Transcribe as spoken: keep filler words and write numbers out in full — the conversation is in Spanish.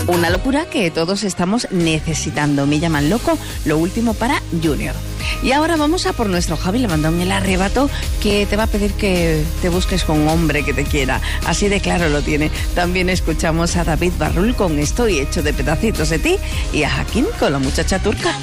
Una locura que todos estamos necesitando. Me llaman loco, lo último para Junior. Y ahora vamos a por nuestro Javi Lavandón, el arrebato, que te va a pedir que te busques con un hombre que te quiera. Así de claro lo tiene. También escuchamos a David Barrul con Estoy hecho de pedacitos de ti y a Hakim con La muchacha turca.